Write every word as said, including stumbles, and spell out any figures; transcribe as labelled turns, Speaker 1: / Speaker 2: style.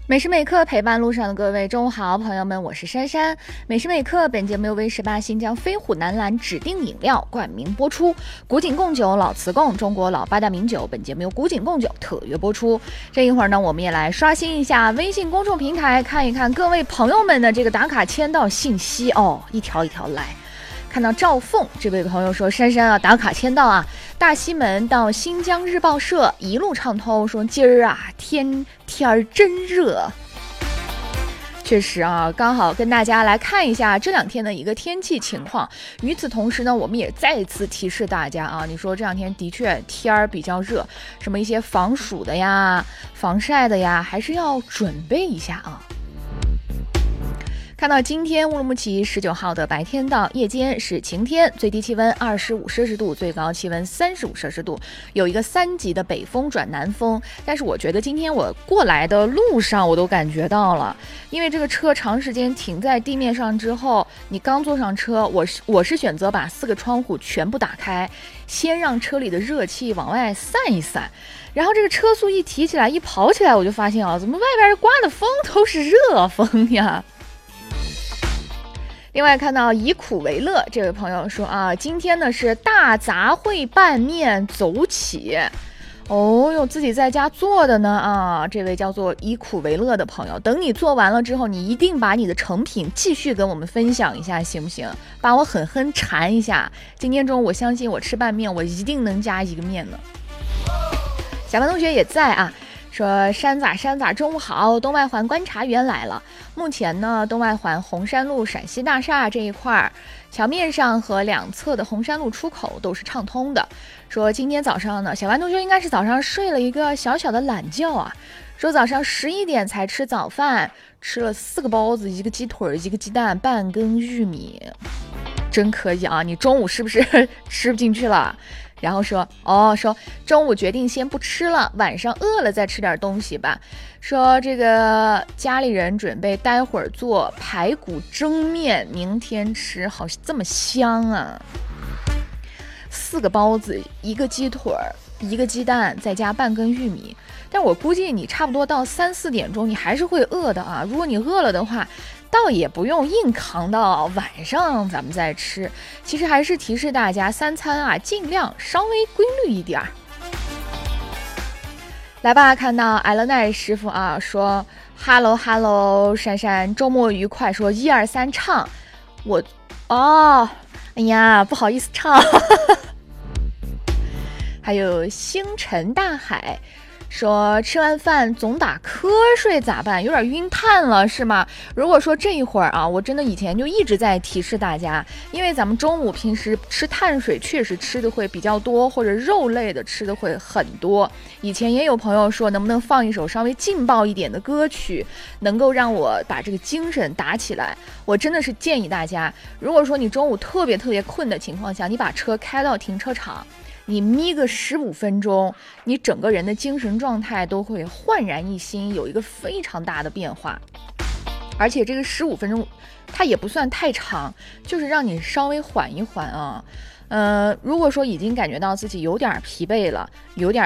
Speaker 1: 每时每刻陪伴路上的各位，中午好，朋友们，我是珊珊。每时每刻，本节目由 V 十八新疆飞虎男篮指定饮料冠名播出。古井贡酒，老瓷贡，中国老八大名酒。本节目由古井贡酒特约播出。这一会儿呢，我们也来刷新一下微信公众平台，看一看各位朋友们的这个打卡签到信息哦，一条一条来。看到赵凤这位朋友说，珊珊啊，打卡签到啊，大西门到新疆日报社一路畅通，说今儿啊天天儿真热。确实啊，刚好跟大家来看一下这两天的一个天气情况。与此同时呢，我们也再次提示大家啊，你说这两天的确天儿比较热，什么一些防暑的呀、防晒的呀，还是要准备一下啊。看到今天乌鲁木齐十九号的白天到夜间是晴天，最低气温二十五摄氏度，最高气温三十五摄氏度，有一个三级的北风转南风。但是我觉得今天我过来的路上我都感觉到了，因为这个车长时间停在地面上之后，你刚坐上车，我是我是选择把四个窗户全部打开，先让车里的热气往外散一散。然后这个车速一提起来，一跑起来，我就发现啊，怎么外边刮的风都是热风呀？另外看到以苦为乐这位朋友说啊，今天呢是大杂烩拌面走起，哦哟，自己在家做的呢啊，这位叫做以苦为乐的朋友，等你做完了之后，你一定把你的成品继续跟我们分享一下，行不行？把我狠狠馋一下。今天中午我相信我吃拌面，我一定能加一个面呢。小班同学也在啊。说山咋山咋，中午好，东外环观察员来了。目前呢，东外环红山路陕西大厦这一块桥面上和两侧的红山路出口都是畅通的。说今天早上呢，小万同学应该是早上睡了一个小小的懒觉啊。说早上十一点才吃早饭，吃了四个包子，一个鸡腿，一个鸡蛋，半根玉米，真可以啊！你中午是不是吃不进去了？然后说哦，说中午决定先不吃了，晚上饿了再吃点东西吧。说这个家里人准备待会儿做排骨蒸面，明天吃，好这么香啊！四个包子，一个鸡腿，一个鸡蛋，再加半根玉米。但我估计你差不多到三四点钟，你还是会饿的啊。如果你饿了的话，倒也不用硬扛到晚上咱们再吃。其实还是提示大家，三餐啊尽量稍微规律一点。来吧，看到艾勒奈师傅啊说 Hello Hello 珊珊周末愉快，说一二三唱。我哦哎呀不好意思唱还有星辰大海说吃完饭总打瞌睡咋办？有点晕碳了是吗？如果说这一会儿啊，我真的以前就一直在提示大家，因为咱们中午平时吃碳水确实吃的会比较多，或者肉类的吃的会很多。以前也有朋友说能不能放一首稍微劲爆一点的歌曲，能够让我把这个精神打起来。我真的是建议大家，如果说你中午特别特别困的情况下，你把车开到停车场，你眯个十五分钟，你整个人的精神状态都会焕然一新，有一个非常大的变化。而且这个十五分钟它也不算太长，就是让你稍微缓一缓啊。呃，如果说已经感觉到自己有点疲惫了，有点